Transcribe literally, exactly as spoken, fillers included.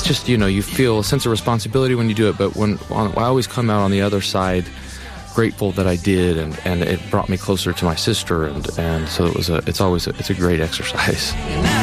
it's just, you know, you feel a sense of responsibility when you do it, but when I always come out on the other side grateful that I did, and, and it brought me closer to my sister, and, and so it was a it's always a, it's a great exercise.